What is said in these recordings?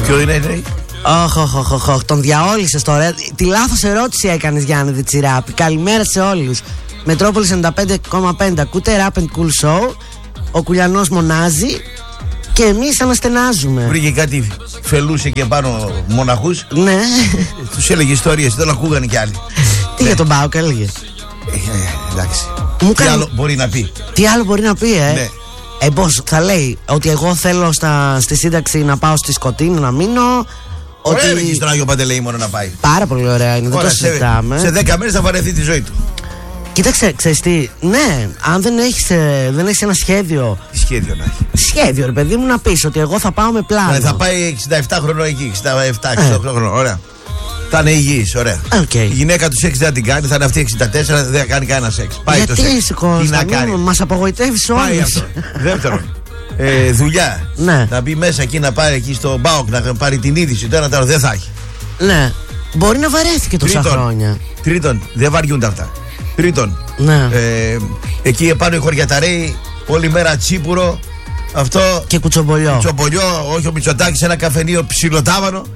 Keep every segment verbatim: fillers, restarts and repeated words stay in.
Ποιο είναι, είναι. Όχι, όχι, όχι, όχι, τον διαόλυσες τώρα. Τη λάθος ερώτηση έκανες, Γιάννη Διτσιράπη. Καλημέρα σε όλους. Μετρόπολης ενενήντα πέντε κόμμα πέντε. Ακούτε Rap and Cool Show. Ο Κουλιανός μονάζει και εμείς αναστενάζουμε. Βρήκε κάτι φελούσε και πάνω μοναχούς. Ναι. Τους έλεγε ιστορίες, δεν ακούγανε κι άλλοι. Τι ναι. Για τον Μπάουκ έλεγε. Ε, ε, εντάξει. Μου Τι κάνει... άλλο μπορεί να πει. Τι άλλο μπορεί να πει, ε. Ναι. Ε, πώς, θα λέει ότι εγώ θέλω στα, στη σύνταξη να πάω στη Σκωτίνη να μείνω. Ωραία, ότι... εκεί στον Άγιο Παντελεήμονο να πάει. Πάρα πολύ ωραία είναι, δεν το συζητάμε. Σε δέκα μέρες θα βαρεθεί τη ζωή του. Κοίταξε, ξέρεις τι, ναι, αν δεν έχεις, ε, δεν έχεις ένα σχέδιο. Τι σχέδιο να έχει. Σχέδιο, ρε παιδί μου, να πεις ότι εγώ θα πάω με πλάνο. Ναι, θα πάει εξήντα επτά χρονών εκεί, εξήντα επτά εξήντα οκτώ χρονών, ωραία. Θα είναι υγιής, ωραία. Okay. Η γυναίκα του σεξ δεν θα την κάνει, θα είναι αυτή εξήντα τέσσερα, δεν θα κάνει κανένα σεξ. Πάει γιατί το σεξ. Τι να κάνει. Μας απογοητεύεις όλους. Δεύτερον, ε, δουλειά. Ναι. Να μπει μέσα εκεί να πάρει εκεί στο Μπάουκ να πάρει την είδηση. Το ένα τώρα δεν θα έχει. Ναι. Μπορεί να βαρέθηκε τόσα χρόνια. Τρίτον, δεν βαριούνται αυτά. Τρίτον, ναι. ε, εκεί επάνω οι χωριαταρέοι όλη μέρα τσίπουρο. Αυτό. Και κουτσομπολιό. Κουτσομπολιό, όχι ο Μητσοτάκης, ένα καφενείο ψιλοτάβανο.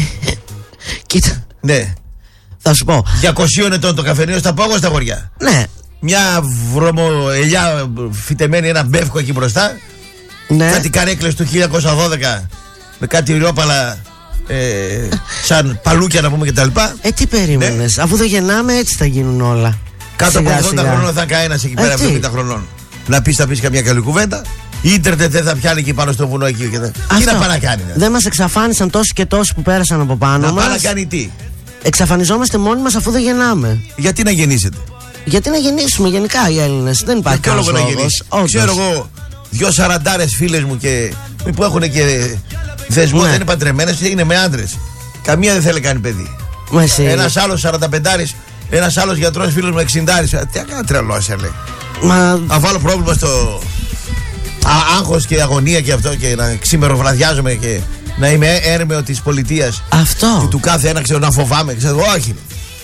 Κοίτα. Ναι. Θα σου πω. διακοσίων ετών το καφενείο στα πόγω στα χωριά. Ναι. Μια βρωμοελιά φυτεμένη, ένα μπεύκο εκεί μπροστά. Ναι. Κάτι καρέκλες του χίλια εννιακόσια δώδεκα με κάτι ριόπαλα. Ε, σαν παλούκια να πούμε κτλ. Ε, τι περίμενες, ναι. Αφού δεν γεννάμε, έτσι θα γίνουν όλα. Κάτω από ογδόντα χρονών θα κάνει ένας εκεί πέρα, εβδομήντα χρονών. Να πεις, θα πεις καμιά καλή κουβέντα. Ίντερνετ δεν θα πιάνει εκεί πάνω στο βουνό εκεί. Και θα... Τι να πάει να κάνει. Δηλαδή. Δεν μας εξαφάνισαν τόσοι και τόσοι που πέρασαν από πάνω να μας. Να πάει να κάνει τι. Εξαφανιζόμαστε μόνοι μας αφού δεν γεννάμε. Γιατί να γεννήσετε. Γιατί να γεννήσουμε γενικά οι Έλληνες. Δεν υπάρχει κανένας λόγος. Ξέρω εγώ δυο σαραντάρες φίλες μου και που έχουν και δεσμό, ναι. Δεν είναι παντρεμένες, είναι με άντρες. Καμία δεν θέλει κάνει παιδί. Ένας άλλος σαρανταπεντάρης, ένας άλλος γιατρός φίλος μου εξηντάρης. Τι έκανα τρελός, λέει. Μα... Να βάλω πρόβλημα στο άγχος και αγωνία και αυτό και να ξημεροβραδιάζομαι και να είμαι έρμεο της πολιτείας. Αυτό. Και του κάθε ένα ξέρω να φοβάμαι. Ξέρω, όχι.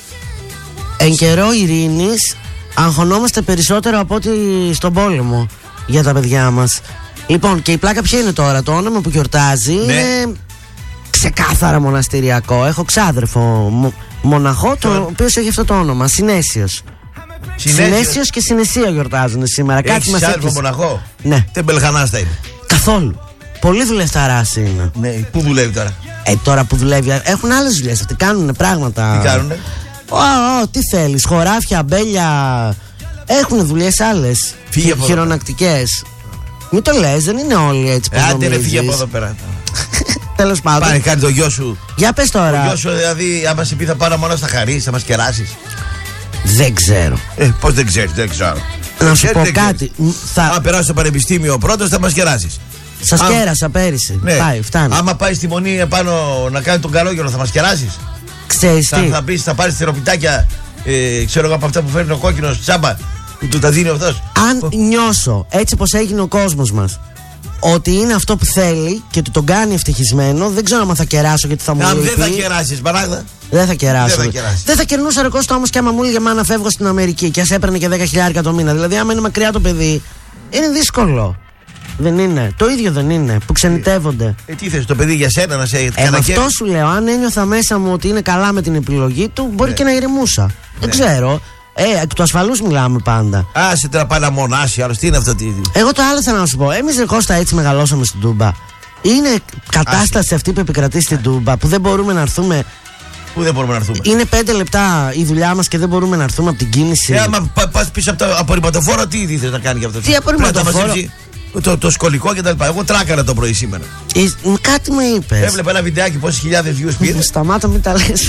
Εν καιρό ειρήνης αγχωνόμαστε περισσότερο από ό,τι στον πόλεμο για τα παιδιά μας. Λοιπόν, και η πλάκα ποια είναι τώρα. Το όνομα που γιορτάζει, ναι. Είναι ξεκάθαρα μοναστηριακό. Έχω ξάδερφο μο, μοναχό, το ο οποίος έχει αυτό το όνομα, Συνέσιος. Συνέσιος και Συνεσία γιορτάζουν σήμερα. Έχεις Κάτι ξάδερφο μας μοναχό. Ναι. Τεμπελχανάς θα είναι. Καθόλου. Πολύ δουλευταράς είναι. Ναι, πού δουλεύει τώρα. Ε, τώρα που δουλεύει, έχουν άλλες δουλειές. Αυτοί κάνουν πράγματα. Τι κάνουνε. Ω, ω, τι θέλεις, χωράφια, αμπέλια. Έχουν δουλειές άλλες. Φύγε από χειρονακτικές. Μην το λες, δεν είναι όλοι έτσι που νομίζεις. Άντε ρε, φύγε από εδώ πέρα. Τέλος πάντων. Πάρε κάνει το γιο σου. Για πες τώρα. Το γιο σου δηλαδή, άμα σε πει θα πάω μόνο στα χαρίσεις, θα μας κεράσεις. Δεν ξέρω. Ε, πώς δεν ξέρεις, δεν ξέρω. Να σου πω κάτι. Θα... Αν περάσει στο πανεπιστήμιο πρώτος θα μας κεράσεις. Σας Ά... κέρασα πέρυσι. Ναι. Πάει, φτάνει. Άμα πάει στη μονή επάνω να κάνει τον καλόγερο θα μας κεράσεις. Ξέρεις τι. Θα, θα πεις, θα πάρεις θηροπιτάκια, ε, ξέρω εγώ από αυτά που φέρνει ο κόκκινος τσάμπα, που του τα δίνει αυτός. Αν oh. νιώσω έτσι πως έγινε ο κόσμος μας, ότι είναι αυτό που θέλει και του τον κάνει ευτυχισμένο, δεν ξέρω αν θα κεράσω γιατί θα μου Αν λείπει. δεν θα κεράσεις, παράγοντα. Δεν θα κεράσω. Δεν θα, κεράσει. δεν θα κερνούσα ρε Κώστα όμως και άμα μου έλεγε μάνα φεύγω στην Αμερική και ας έπαιρνε και δέκα χιλιάρικα το μήνα. Δηλαδή, άμα είναι μακριά το παιδί, είναι δύσκολο. Δεν είναι. Το ίδιο δεν είναι. Που ξενιτεύονται. Ε, τι θες, το παιδί για σένα να σε ε, αυτό σου λέω. Αν ένιωθα μέσα μου ότι είναι καλά με την επιλογή του, μπορεί ναι. και να ηρεμούσα. Ναι. Δεν ξέρω. Ε, εκ του ασφαλούς μιλάμε πάντα. Άσε τώρα πάει να μονάσει, άλλο τι είναι αυτό. Τι... Εγώ το άλλο θέλω να σου πω. Εμείς ρε Κώστα έτσι μεγαλώσαμε στην Τούμπα. Είναι κατάσταση Άσε. αυτή που επικρατεί στην Τούμπα που δεν μπορούμε να έρθουμε. Πού δεν μπορούμε να έρθουμε. Είναι πέντε λεπτά η δουλειά μας και δεν μπορούμε να έρθουμε από την κίνηση. Ε, άμα πας πίσω από το απορριμματοφόρο, τι ήθελες να κάνει γι' αυτό. Τι απορριμματοφόρο. Το, το σκολικό και τα λοιπά. Εγώ τράκαρα το πρωί σήμερα. Ε, κάτι με είπες. Έβλεπα ένα βιντεάκι πόσες χιλιάδες views πήρε. Σταμάτα, μην τα λες.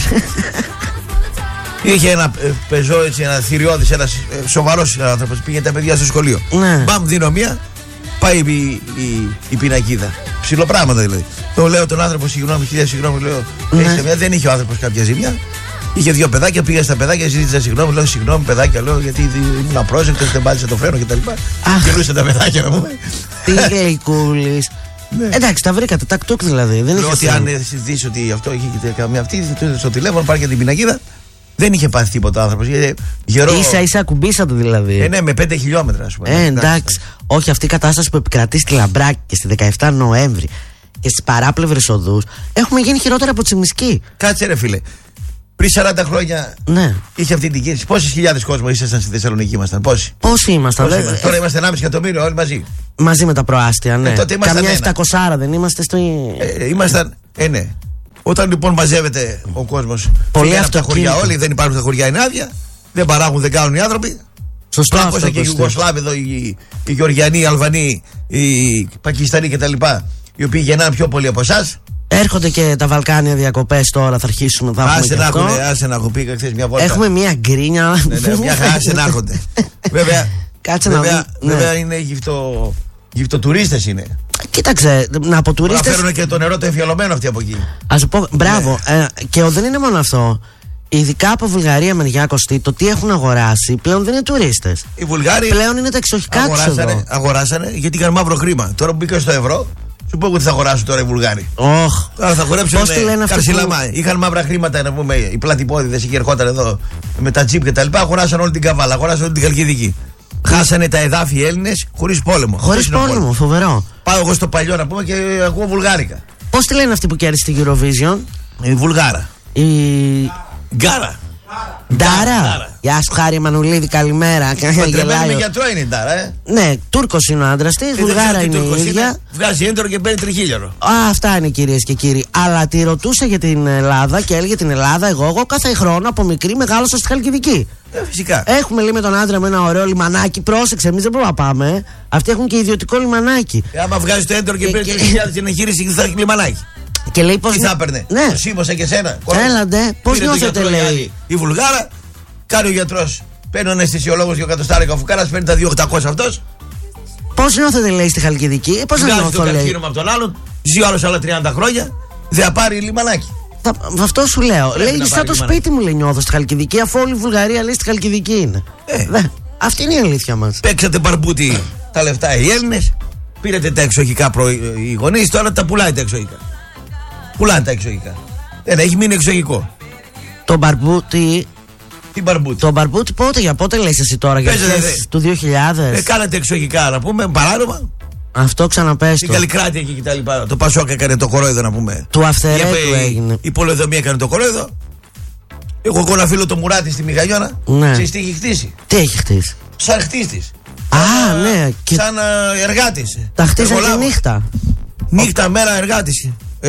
Είχε ένα ε, πεζό έτσι, ένα θηριώδης, ένα ε, σοβαρός άνθρωπος. Πήγε τα παιδιά στο σχολείο. Ναι. Μπαμ, δίνω μία. Πάει η, η, η, η πινακίδα. Ψιλοπράγματα δηλαδή. Το λέω τον άνθρωπο, συγγνώμη, χιλιά συγγνώμη. Λέω, ναι. μια, δεν είχε ο άνθρωπος κάποια ζημιά. Είχε δύο παιδάκια, πήγα στα παιδάκια, ζήτησα συγγνώμη. Λέω συγγνώμη, παιδάκια, λέω γιατί ήμουν απρόσεκτος, δεν πάτησα το φρένο κτλ. Γελούσαν τα παιδάκια να πούμε. Τι γλυκούλης. Ναι. Εντάξει, τα βρήκατε, τακτούκ δηλαδή. Δεν λέω ότι αν συζητήσει ότι αυτό είχε καμία αυτή, στο τηλέφωνο πάρει και την πινακίδα. Δεν είχε πάθει τίποτα ο άνθρωπος. Γερό... Ίσα ίσα ακουμπήσατε δηλαδή. Ε, ναι, με πέντε χιλιόμετρα, ας πούμε. Ε, εντάξει. Όχι, αυτή η κατάσταση που επικρατεί στη Λαμπράκη και στη δεκαεφτά Νοέμβρη και στις παράπλευρες οδούς έχουμε γίνει χειρότερα από Τσιμισκή. Κάτσε ρε φίλε. Πριν σαράντα χρόνια ναι. είχε αυτή την κίνηση. Πόσες χιλιάδες κόσμο ήσασταν στη Θεσσαλονίκη, ήμασταν? Πόσοι? Πόσοι ήμασταν, Πόσοι δε... ήμασταν. Τώρα είμαστε ενάμιση εκατομμύριο όλοι μαζί. Μαζί με τα προάστια, ναι. Ε, Καμιά επτακόσια δεν είμαστε στο. Ε, ήμασταν. Ε, ναι. Όταν λοιπόν μαζεύεται ο κόσμος. Πολύ από τα χωριά όλοι, δεν υπάρχουν τα χωριά, είναι άδεια. Δεν παράγουν, δεν κάνουν οι άνθρωποι. Σωστό. τριακόσια και οι Ιουγκοσλάβοι εδώ, οι, οι Γεωργιανοί, οι Αλβανοί, οι Πακιστανοί κτλ. Οι οποίοι γεννάνε πιο πολύ από εσάς. Έρχονται και τα Βαλκάνια διακοπές τώρα, θα αρχίσουμε. Θα άσε, να έχουν, άσε να έχω πει χθες μια βόλτα. Έχουμε μια γκρίνια. Ναι, ναι, μια χαρά, άσε να έρχονται. Βέβαια, Κάτσε βέβαια, να ναι. βέβαια είναι γυφτο, γυφτοτουρίστες είναι. Κοίταξε, να από τουρίστες. Να φέρουν και το νερό το εφιαλωμένο αυτοί από εκεί. Ας σου πω, μπράβο. Ναι. Ε, και δεν είναι μόνο αυτό. Ειδικά από Βουλγαρία, μεριά Κωστή, το τι έχουν αγοράσει πλέον δεν είναι τουρίστες. Οι Βουλγάροι πλέον είναι τα εξοχικά τους εδώ. Αγοράσανε γιατί είχαν μαύρο χρήμα. Τώρα που μπήκα στο ευρώ, σου πω ότι θα αγοράσουν τώρα οι Βουλγάροι. Oh. Τώρα θα χορέψουν με καρσιλαμά. Που... Είχαν μαύρα χρήματα, να πούμε, οι πλατυπόδιδες εκεί ερχόταν εδώ με τα τζιπ και τα λοιπά. Αγοράσαν όλη την Καβάλα, αγοράσαν όλη την Χαλκιδική. Χάσανε τα εδάφη οι Έλληνες χωρίς πόλεμο. Χωρίς πόλεμο, πόλεμο, φοβερό. Πάω εγώ στο παλιό να πούμε και ακούω βουλγάρικα. Πώς τη λένε αυτοί που κέρδισε την Eurovision? Η Βουλγάρα. Η. Γκάρα. Ντάρα. Γεια σου, Χάρη Μανουλίδη, καλημέρα. Παντρεμένη με γιατρό είναι η Ντάρα, ε. Ναι, Τούρκος είναι ο άντρας της, Βουλγάρα είναι η ίδια. Βγάζει έντερο και παίρνει τριχίλιαρο. Α, αυτά είναι κυρίες και κύριοι. Αλλά τη ρωτούσα για την Ελλάδα και έλεγε την Ελλάδα, εγώ, εγώ κάθε χρόνο από μικρή μεγάλωσα στη Χαλκιδική. Ε, φυσικά. Έχουμε λέει με τον άντρα με ένα ωραίο λιμανάκι. Πρόσεξε, εμείς δεν μπορούμε να πάμε. Ε. Αυτοί έχουν και ιδιωτικό λιμανάκι. Ε, άμα βγάζει το έντερο και παίρνει τρεις χιλιάδες για να γυρίσει, θα έχει λιμανάκι. Και λέει πώς. Τι θα έπαιρνε? Ναι. Το σίμωσα και σένα. Έλαντε, πώς νιώθετε, λέει. Η Βουλγάρα, κάνει ο γιατρός. Παίρνει ο αναισθησιολόγος για εκατοστάρικα, αφού κάρας παίρνει τα δύο χιλιάδες οκτακόσια αυτός. Πώς νιώθετε, λέει, στη Χαλκιδική? Πώς βγάζει νιώθω, το λέει. καρκίνωμα από τον άλλον, ζει ο άλλος άλλα τριάντα χρόνια, δεν θα πάρει λιμανάκι. Θα, αυτό σου λέω. Πρέπει λέει, σαν το λιμανάκι. Σπίτι μου λέει νιώθω στη Χαλκιδική, αφού όλη η Βουλγαρία λέει στη Χαλκιδική είναι. Ε. Δε, αυτή είναι η αλήθεια μας. Παίξατε μπαρμπούτι τα λεφτά οι Έλληνες, πήρατε τα εξοχικά προ... οι γονείς, τώρα τα πουλάει τα εξοχικά. Πουλάνε τα εξοχικά. Δεν έχει μείνει εξοχικό. Το μπαρμπούτι. Τι μπαρμπούτι. Το μπαρμπούτι πότε, για πότε λες εσύ τώρα, για αρχές του δύο χιλιάδες. Ε, κάνατε εξοχικά να πούμε, παράνομα. Αυτό ξαναπες Η το. Καλλικράτεια εκεί και τα λοιπά. Το Πασόκ έκανε το κορόιδο να πούμε. Του αυθαιρέτου έγινε. Η Πολεοδομία έκανε το κορόιδο. Έχω εγώ ένα φίλο το Μουράτη στη Μηγαλιώνα. Ναι. Ξέρεις τι έχει χτίσει? Τι έχει χτίσει? Σαν χτίστης. Α, ναι. Και... Σαν uh, εργάτης. Τα χτίσαν και νύχτα. Νύχτα, μέρα εργάτης.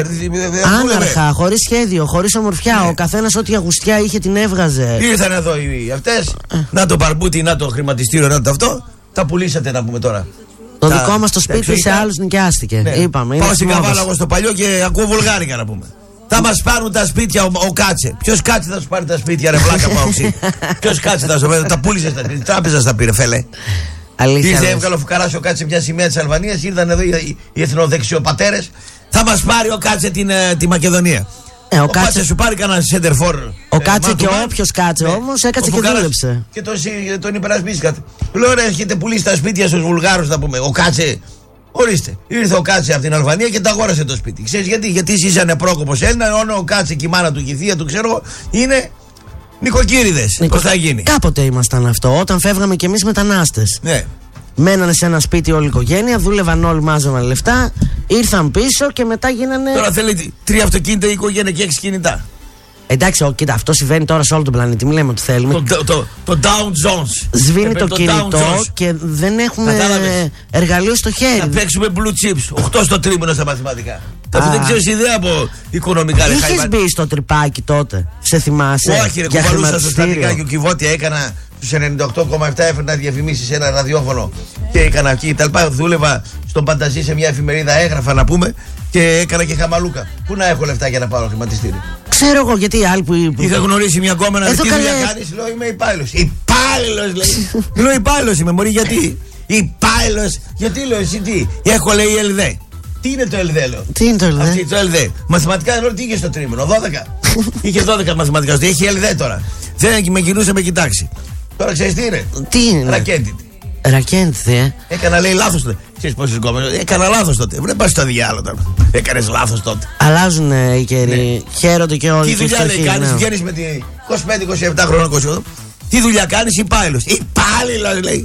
Άναρχα, χωρίς σχέδιο, χωρίς ομορφιά. Ναι. Ο καθένας ό,τι αγουστιά είχε την έβγαζε. Ήρθαν εδώ οι αυτές. Να το παρμπούτι, να το χρηματιστήριο, να το αυτό. Τα πουλήσατε να πούμε τώρα. Το τα... δικό μας το σπίτι σε άλλους νοικιάστηκε. Ναι. Είπαμε. Πάω στην Καβάλα εγώ στο παλιό και ακούω βουλγάρικα να πούμε. Θα μας πάρουν τα σπίτια ο, ο Κάτσε. Ποιος Κάτσε θα σου πάρει τα σπίτια, ρε βλάκα Παοξή? Ποιος Κάτσε θα σου πάρει? Τα πούλησε στα σπίτια. Τράπεζα στα πήρε, φέλε. Αλήθεια. Ήρθε, έβγαλε ο φουκαράς ο Κάτσε μια σημαία της Αλβανίας. Ήρθαν εδώ οι, οι εθνοδεξιοπατέρες. Θα μας πάρει ο Κάτσε την, τη Μακεδονία. Ε, ο, ο Κάτσε Κάτσε σου πάρει κανένα σέντερφορ. Ο ε, Κάτσε και όποιος Κάτσε όμως έκατσε και δούλεψε. Και τον, τον υπερασπίστηκατε. Λέω ρε, έχετε πουλήσει τα σπίτια στους Βουλγάρους να πούμε. Ο Κάτσε. Ορίστε, ήρθε ο Κάτσε από την Αλβανία και τα αγόρασε το σπίτι. Ξέρεις γιατί? Γιατί εσύ είσαι ανεπρόκοπος Έλληνα, ενώ ο Κάτσε και η μάνα του και η θεία του, ξέρω, είναι νοικοκύριδες. Νικο... Πώς θα γίνει? Κάποτε ήμασταν αυτό, όταν φεύγαμε κι εμείς μετανάστες. Ναι. Μένανε σε ένα σπίτι όλη η οικογένεια, δούλευαν όλοι, μάζευαν λεφτά, ήρθαν πίσω και μετά γίνανε. Τώρα θέλει τρία αυτοκίνητα η οικογένεια και έξι κινητά. Εντάξει, ο, κοίτα, αυτό συμβαίνει τώρα σε όλο τον πλανήτη. Μην λέμε ότι θέλουμε. Το, το, το, το Down Jones. Σβήνει το, το κινητό και δεν έχουμε Κατάλαβες. εργαλείο στο χέρι. Θα παίξουμε blue chips. οκτώ στο τρίμηνο στα μαθηματικά. Αυτό δεν ξέρεις ιδέα από οικονομικά. Είχες μπει στο τρυπάκι τότε, σε θυμάσαι? Όχι, ρε, κουβαλούσα στο στατικά και ο Κιβώτια έκανα στους ενενήντα οκτώ κόμμα επτά, έφερνα διαφημίσεις σε ένα ραδιόφωνο και έκανα εκεί τα λοιπά. Δούλευα στον Πανταζή σε μια εφημερίδα, έγραφα να πούμε και έκανα και χαμαλούκα. Πού να έχω λεφτά για να πάρω χρηματιστήριο? Ξέρω εγώ γιατί οι άλλοι που. Είχα γνωρίσει μια κόμμενα. Τι δουλειά καλέ... κάνεις? Λέω είμαι υπάλληλος. Υπάλληλος λέει. Λέω υπάλληλος είμαι, μωρή, γιατί? Υπάλληλος. Γιατί λέω εσύ τι? Έχω λέει ΕΛΔΕ. Τι είναι το ΕΛΔΕ, λέω? Τι είναι το ΕΛΔΕ? Αυτή το ΕΛΔΕ. Μαθηματικά λέω τι είχε στο τρίμηνο, δώδεκα. Είχε δώδεκα μαθηματικά. Έχει ΕΛΔΕ τώρα. Δεν με κοιτούσε με κοιτάξει. Τώρα ξέρεις τι είναι? Τι είναι? Ρακέντη. Ρακέντη, ε. Έκανα λέει λάθος τότε. Ξέρεις πόσες κόμμενες? Έκανα λάθος τότε. Βρε πας στο διάλογο τώρα. Έκανες λάθος τότε. Αλλάζουν ε, οι καιροί. Ναι. Χαίρονται και όλοι. Τι δουλειά λέει κάνεις? Ναι. Βγαίνεις με την είκοσι πέντε είκοσι επτά χρόνια είκοσι οκτώ. Τι δουλειά κάνεις? Υπάλληλος. Υπάλληλος λέει.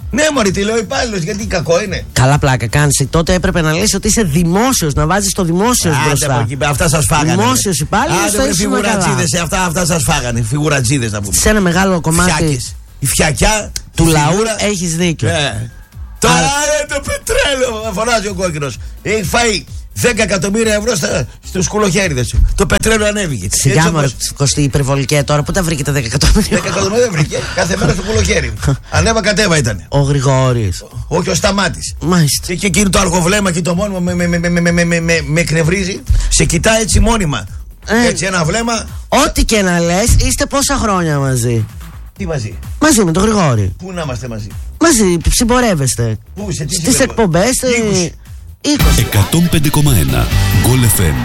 Ναι, μωρή, τηλεοϊπάλληλος, γιατί κακό είναι. Καλά πλάκα κάνεις. Τότε έπρεπε να λες ότι είσαι δημόσιος, να βάζεις το δημόσιο μπροστά. Άντε, αυτά σας φάγανε. Δημόσιος υπάλληλος, θα ήσουν καλά. Αυτά, αυτά σας φάγανε. Φιγουρατζίδες να πούμε. Σε ένα μεγάλο κομμάτι. Φιάκες. Η φιακιά του λαού έχεις δίκιο. Ναι. Τώρα είναι το πετρέλαιο. Φωνάζει ο κόκκινος. Έχει φάει δέκα εκατομμύρια ευρώ στα, στους κουλοχέριδες σου. Το πετρέλαιο ανέβηκε. Σιγά μωρέ, κοστί υπερβολική τώρα. Πού τα βρήκε δέκα εκατομμύρια. δέκα εκατομμύρια δεν βρήκε. Κάθε μέρα στο κουλοχέρι. Ανέβα κατέβα ήταν. Ο Γρηγόρης. Όχι, ο Σταμάτης. Μάλιστα. Και εκείνο το αργοβλέμα και το μόνιμο με, με, με, με, με, με, με, με εκνευρίζει. Σε κοιτάει έτσι μόνιμα. Ε, έτσι ένα βλέμμα. Ό,τι και να λες, είστε πόσα χρόνια μαζί. Τι μαζί. Μαζί με τον Γρηγόρη. Πού να είμαστε μαζί. Μαζί, συμπορεύεστε. Πού, σε τι στις εκπομπές. είκοσι. εκατόν πέντε κόμμα ένα Goal εφ εμ.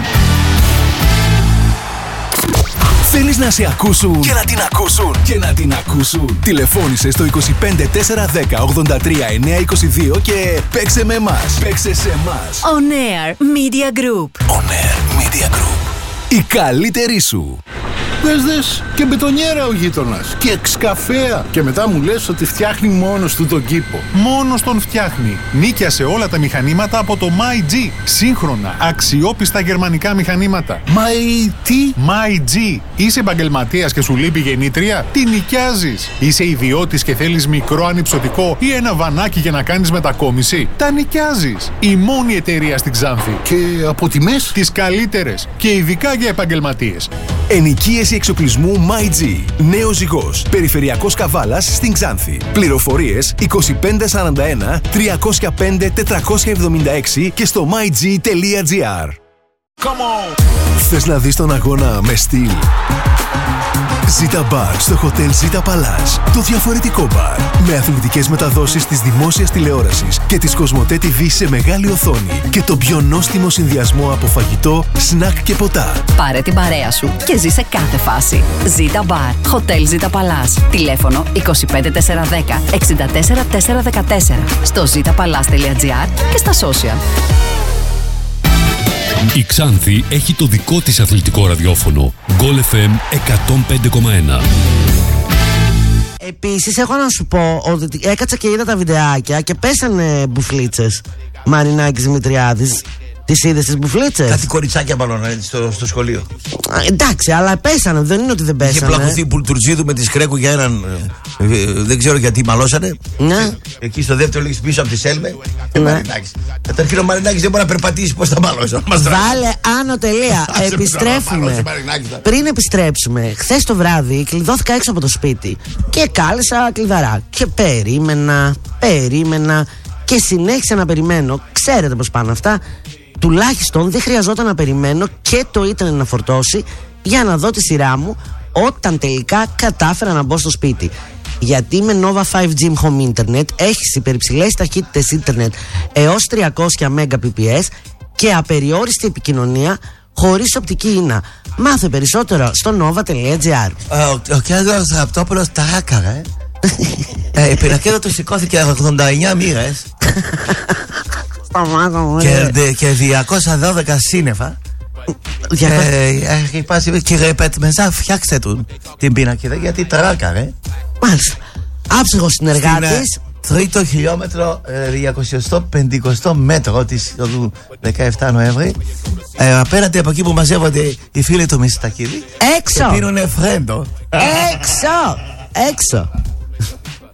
Θέλεις να σε ακούσουν και να την ακούσουν και να την ακούσουν. Τηλεφώνησε στο είκοσι πέντε τετρακόσια δέκα ογδόντα τρία εννιακόσια είκοσι δύο και παίξε με εμάς. Παίξε σε εμάς. On Air Media Group. On Air Media Group. Η καλύτερη σου. Δες δες και μπετονιέρα ο γείτονας και εξκαφέα. Και μετά μου λες ότι φτιάχνει μόνος του τον κήπο. Μόνος τον φτιάχνει. Νίκιασε όλα τα μηχανήματα από το MyG. Σύγχρονα, αξιόπιστα γερμανικά μηχανήματα. My τι? MyG. Είσαι επαγγελματίας και σου λείπει γεννήτρια? Τι νοικιάζεις? Είσαι ιδιώτης και θέλεις μικρό ανυψωτικό ή ένα βανάκι για να κάνεις μετακόμιση? Τα νοικιάζεις. Η μόνη εταιρεία στην Ξάνθη. Και από τιμές? Τις καλύτερες και ειδικά για επαγγελματίες. Ενοικίαση εξοπλισμού MyG. Νέος Ζυγός. Περιφερειακός Καβάλας στην Ξάνθη. Πληροφορίες είκοσι πέντε σαράντα ένα τριακόσια πέντε τετρακόσια εβδομήντα έξι και στο myg τελεία gr. Θες να δεις τον αγώνα με στυλ? Zita Bar στο Hotel Zita Palace. Το διαφορετικό μπαρ. Με αθλητικές μεταδόσεις της δημόσιας τηλεόρασης και της Κοσμοτέ τι βι σε μεγάλη οθόνη. Και το πιο νόστιμο συνδυασμό από φαγητό, σνακ και ποτά. Πάρε την παρέα σου και ζει σε κάθε φάση. Zita Bar. Hotel Zita Palace. Τηλέφωνο είκοσι πέντε τετρακόσια δέκα εξήντα τέσσερα τετρακόσια δεκατέσσερα. Στο zitapalace τελεία gr και στα social. Η Ξάνθη έχει το δικό της αθλητικό ραδιόφωνο. Goal εφ εμ εκατόν πέντε κόμμα ένα. Επίσης έχω να σου πω ότι έκατσα και είδα τα βιντεάκια και πέσανε μπουφλίτσες. Μαρινάκης Δημητριάδης. Τις είδες τις μπουφλίτσες? Κάτι κοριτσάκια μάλλον στο, στο σχολείο. Α, εντάξει, αλλά πέσανε, δεν είναι ότι δεν πέσανε. Είχε πλακωθεί η Πουλτουρτζίδου με τη Σκρέκου για έναν. Ε, ε, δεν ξέρω γιατί μαλώσανε. Ναι. Εκεί στο δεύτερο λίγη πίσω από τη Σέλμε. Και Ναι. Μαρινάκης. Καταρχήν ο Μαρινάκης δεν μπορεί να περπατήσει, πώς θα μαλώσει. Βάλε άνω τελεία. Επιστρέφουμε. Πριν επιστρέψουμε, χθες το βράδυ κλειδώθηκα έξω από το σπίτι και κάλεσα κλειδαρά. Και περίμενα, περίμενα και συνέχισα να περιμένω. Ξέρετε πώς πάνε αυτά. Τουλάχιστον δεν χρειαζόταν να περιμένω και το ίντερνετ να φορτώσει για να δω τη σειρά μου όταν τελικά κατάφερα να μπω στο σπίτι. Γιατί με Nova φάιβ τζι Home Internet έχεις υπερψηλές ταχύτητες ίντερνετ έως τριακόσια Mbps και απεριόριστη επικοινωνία χωρίς οπτική ίνα. Μάθε περισσότερο στο nova τελεία gr. Ο κύριος Ραπτόπουλος τα άκαρε. Η πινακίδα του σηκώθηκε ογδόντα εννιά μοίρες και διακόσια δώδεκα σύννεφα. Έχει πάσει, κύριε Πετμεζά, φτιάξτε του την πινακίδα γιατί τράκαρε. Μάλιστα. Άψογος συνεργάτης. Τρίτο χιλιόμετρο, διακόσια πενηκοστό μέτρο της του δεκαεφτά Νοέμβρη. Ε, απέναντι από εκεί που μαζεύονται οι φίλοι του Μιστακίδη. Έξω! Και πίνουνε φρέντο. Έξω! Έξω!